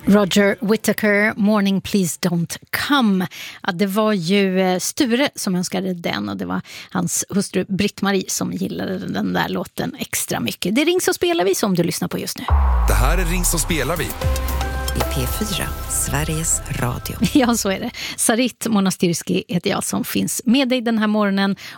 Roger Whittaker, Morning Please Don't Come. Ja, det var ju Sture som önskade den och det var hans hustru Britt-Marie som gillade den där låten extra mycket. Det är Ring så spelar vi som du lyssnar på just nu. Det här är Ring så spelar vi. I P4, Sveriges Radio. Ja, så är det. Sarit Monastirski heter jag som finns med dig den här morgonen